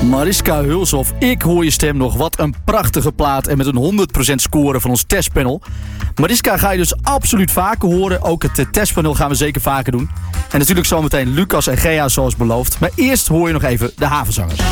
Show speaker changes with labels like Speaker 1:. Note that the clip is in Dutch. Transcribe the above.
Speaker 1: Mariska Hulshoff, ik hoor je stem nog. Wat een prachtige plaat en met een 100% score van ons testpanel. Mariska ga je dus absoluut vaker horen. Ook het testpanel gaan we zeker vaker doen. En natuurlijk zometeen Lucas en Gea zoals beloofd. Maar eerst hoor je nog even de Havenzangers.